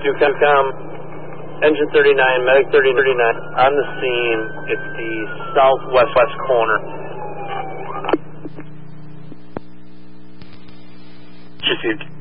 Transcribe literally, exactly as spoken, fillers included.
two com, engine thirty-nine, medic thirty thirty-nine, on the scene. It's the southwest west corner. Received.